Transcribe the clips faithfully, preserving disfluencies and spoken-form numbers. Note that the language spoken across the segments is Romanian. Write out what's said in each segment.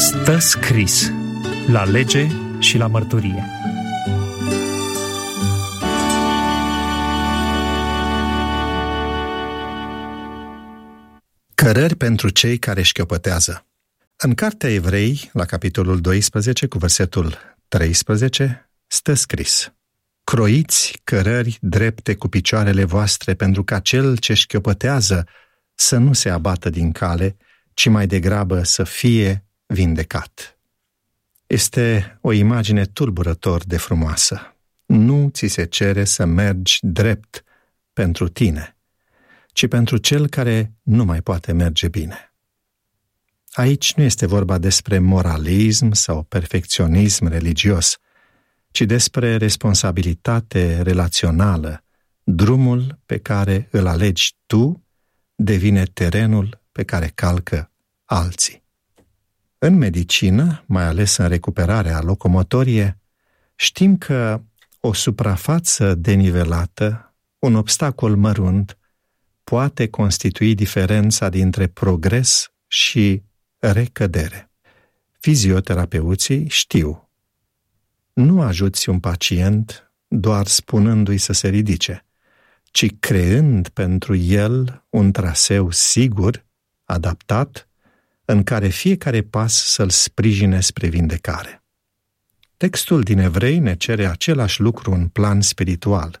Stă scris la lege și la mărturie. Cărări pentru cei care șchiopătează. În Cartea Evrei, la capitolul doisprezece, cu versetul treisprezece, stă scris: croiți cărări drepte cu picioarele voastre, pentru ca cel ce șchiopătează să nu se abată din cale, ci mai degrabă să fie vindecat. Este o imagine tulburător de frumoasă. Nu ți se cere să mergi drept pentru tine, ci pentru cel care nu mai poate merge bine. Aici nu este vorba despre moralism sau perfecționism religios, ci despre responsabilitate relațională. Drumul pe care îl alegi tu devine terenul pe care calcă alții. În medicină, mai ales în recuperarea locomotorie, știm că o suprafață denivelată, un obstacol mărunt, poate constitui diferența dintre progres și recădere. Fizioterapeuții știu: nu ajuți un pacient doar spunându-i să se ridice, ci creând pentru el un traseu sigur, adaptat, în care fiecare pas să-l sprijine spre vindecare. Textul din Evrei ne cere același lucru în plan spiritual.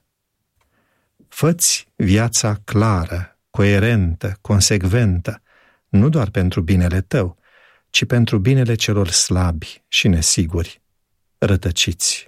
Fă-ți viața clară, coerentă, consecventă, nu doar pentru binele tău, ci pentru binele celor slabi și nesiguri, rătăciți.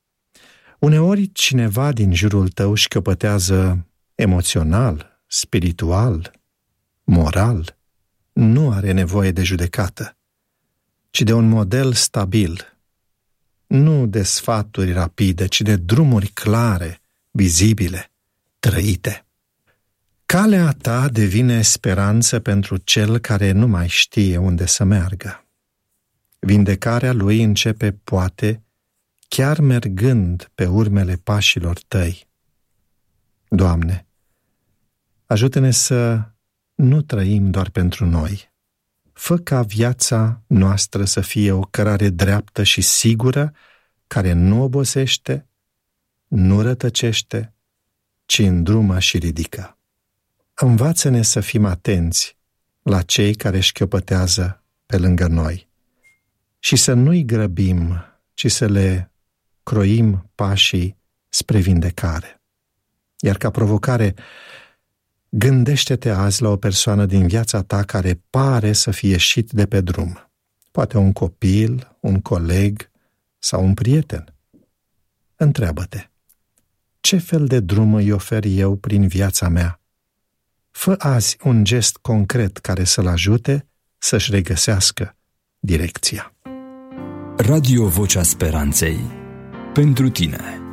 Uneori cineva din jurul tău șchiopătează emoțional, spiritual, moral. Nu are nevoie de judecată, ci de un model stabil, nu de sfaturi rapide, ci de drumuri clare, vizibile, trăite. Calea ta devine speranță pentru cel care nu mai știe unde să meargă. Vindecarea lui începe, poate, chiar mergând pe urmele pașilor tăi. Doamne, ajută-ne să nu trăim doar pentru noi. Fă ca viața noastră să fie o cărare dreaptă și sigură, care nu obosește, nu rătăcește, ci îndrumă și ridică. Învață-ne să fim atenți la cei care șchiopătează pe lângă noi și să nu-i grăbim, ci să le croim pașii spre vindecare. Iar ca provocare, gândește-te azi la o persoană din viața ta care pare să fie ieșit de pe drum. Poate un copil, un coleg sau un prieten. Întreabă-te: ce fel de drum îi ofer eu prin viața mea? Fă azi un gest concret care să-l ajute să-și regăsească direcția. Radio Vocea Speranței. Pentru tine.